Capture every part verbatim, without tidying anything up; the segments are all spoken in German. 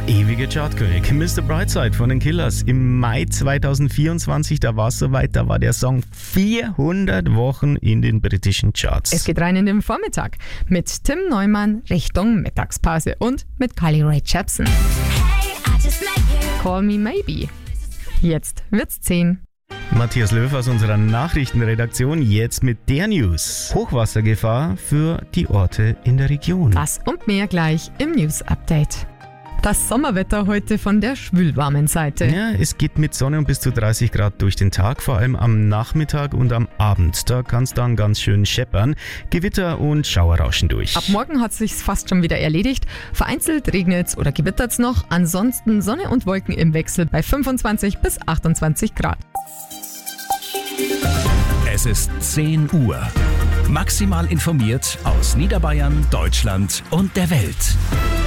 ewige Chartkönig Mister Brightside von den Killers. Im Mai zweitausendvierundzwanzig, da war es soweit, da war der Song vierhundert Wochen in den britischen Charts. Es geht rein in den Vormittag mit Tim Neumann Richtung Mittagspause und mit Carly Rae Jepsen. Call Me Maybe. Jetzt wird's zehn. Matthias Löw aus unserer Nachrichtenredaktion jetzt mit der News. Hochwassergefahr für die Orte in der Region. Das und mehr gleich im News Update. Das Sommerwetter heute von der schwülwarmen Seite. Ja, es geht mit Sonne und bis zu dreißig Grad durch den Tag, vor allem am Nachmittag und am Abend. Da kann es dann ganz schön scheppern. Gewitter und Schauer rauschen durch. Ab morgen hat es sich fast schon wieder erledigt. Vereinzelt regnet oder gewittert es noch. Ansonsten Sonne und Wolken im Wechsel bei fünfundzwanzig bis achtundzwanzig Grad. Es ist zehn Uhr. Maximal informiert aus Niederbayern, Deutschland und der Welt.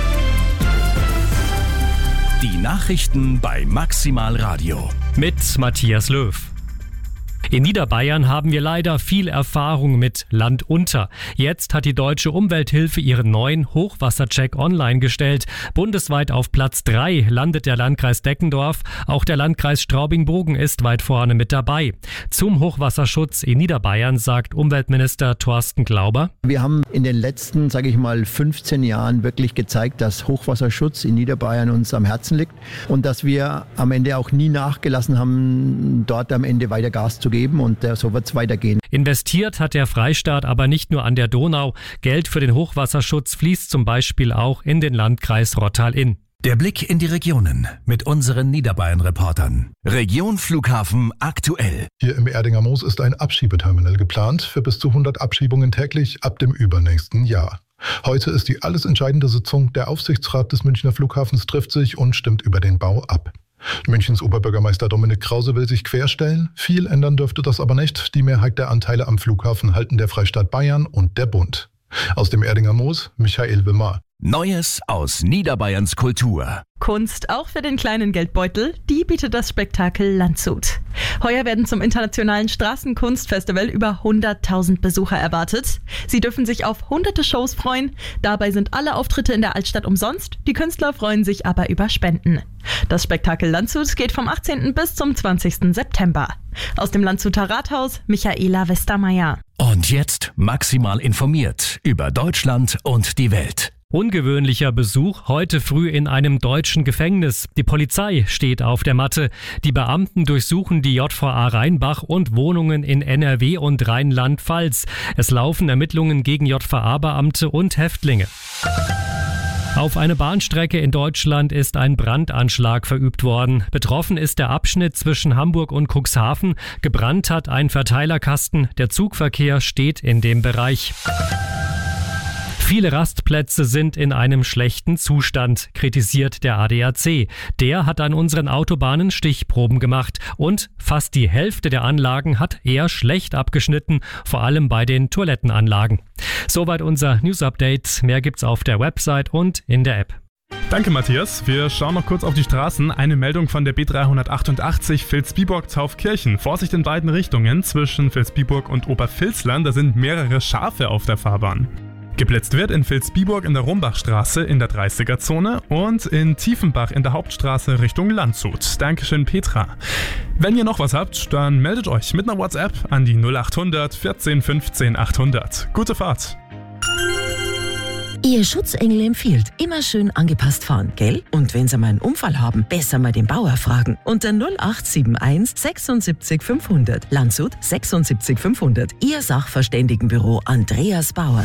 Die Nachrichten bei Maximal Radio. Mit Matthias Löw. In Niederbayern haben wir leider viel Erfahrung mit Land unter. Jetzt hat die Deutsche Umwelthilfe ihren neuen Hochwassercheck online gestellt. Bundesweit auf Platz drei landet der Landkreis Deckendorf. Auch der Landkreis Straubing-Bogen ist weit vorne mit dabei. Zum Hochwasserschutz in Niederbayern sagt Umweltminister Thorsten Glauber: Wir haben in den letzten, sage ich mal, fünfzehn Jahren wirklich gezeigt, dass Hochwasserschutz in Niederbayern uns am Herzen liegt und dass wir am Ende auch nie nachgelassen haben, dort am Ende weiter Gas zu geben. Und so wird es weitergehen. Investiert hat der Freistaat aber nicht nur an der Donau. Geld für den Hochwasserschutz fließt zum Beispiel auch in den Landkreis Rottal-Inn. Der Blick in die Regionen mit unseren Niederbayern-Reportern. Region Flughafen aktuell. Hier im Erdinger Moos ist ein Abschiebeterminal geplant für bis zu hundert Abschiebungen täglich ab dem übernächsten Jahr. Heute ist die alles entscheidende Sitzung. Der Aufsichtsrat des Münchner Flughafens trifft sich und stimmt über den Bau ab. Münchens Oberbürgermeister Dominik Krause will sich querstellen. Viel ändern dürfte das aber nicht. Die Mehrheit der Anteile am Flughafen halten der Freistaat Bayern und der Bund. Aus dem Erdinger Moos, Michael Wimmer. Neues aus Niederbayerns Kultur. Kunst auch für den kleinen Geldbeutel, die bietet das Spektakel Landshut. Heuer werden zum internationalen Straßenkunstfestival über hunderttausend Besucher erwartet. Sie dürfen sich auf hunderte Shows freuen. Dabei sind alle Auftritte in der Altstadt umsonst. Die Künstler freuen sich aber über Spenden. Das Spektakel Landshut geht vom achtzehnten bis zum zwanzigsten September. Aus dem Landshuter Rathaus, Michaela Westermeier. Und jetzt maximal informiert über Deutschland und die Welt. Ungewöhnlicher Besuch heute früh in einem deutschen Gefängnis. Die Polizei steht auf der Matte. Die Beamten durchsuchen die J V A Rheinbach und Wohnungen in N R W und Rheinland-Pfalz. Es laufen Ermittlungen gegen J V A-Beamte und Häftlinge. Auf eine Bahnstrecke in Deutschland ist ein Brandanschlag verübt worden. Betroffen ist der Abschnitt zwischen Hamburg und Cuxhaven. Gebrannt hat ein Verteilerkasten. Der Zugverkehr steht in dem Bereich. Viele Rastplätze sind in einem schlechten Zustand, kritisiert der A D A C. Der hat an unseren Autobahnen Stichproben gemacht und fast die Hälfte der Anlagen hat eher schlecht abgeschnitten, vor allem bei den Toilettenanlagen. Soweit unser News-Update. Mehr gibt's auf der Website und in der App. Danke, Matthias. Wir schauen noch kurz auf die Straßen. Eine Meldung von der B dreihundertachtundachtzig Vilsbiburg-Taufkirchen. Vorsicht in beiden Richtungen zwischen Vilsbiburg und Obervilsland. Da sind mehrere Schafe auf der Fahrbahn. Geblitzt wird in Vilsbiburg in der Rumbachstraße in der dreißiger-Zone und in Tiefenbach in der Hauptstraße Richtung Landshut. Dankeschön, Petra. Wenn ihr noch was habt, dann meldet euch mit einer WhatsApp an die null achthundert vierzehn fünfzehn achthundert. Gute Fahrt! Ihr Schutzengel empfiehlt, immer schön angepasst fahren, gell? Und wenn Sie mal einen Unfall haben, besser mal den Bauer fragen. Unter null acht sieben eins sechsundsiebzig fünfhundert. Landshut sechsundsiebzig fünfhundert. Ihr Sachverständigenbüro Andreas Bauer.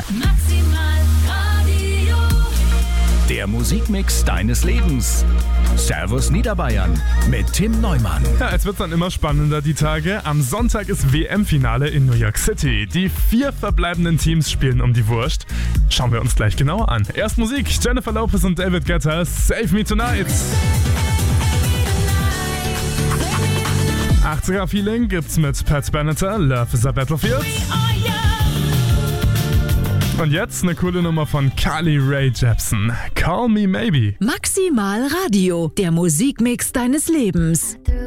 Der Musikmix deines Lebens. Servus Niederbayern mit Tim Neumann. Ja, es wird dann immer spannender die Tage. Am Sonntag ist W M-Finale in New York City. Die vier verbleibenden Teams spielen um die Wurst. Schauen wir uns gleich genauer an. Erst Musik, Jennifer Lopez und David Guetta, Save Me Tonight. achtziger-Feeling gibt's mit Pat Benatar, Love is a Battlefield. Und jetzt eine coole Nummer von Carly Rae Jepsen, Call Me Maybe. Maximal Radio, der Musikmix deines Lebens.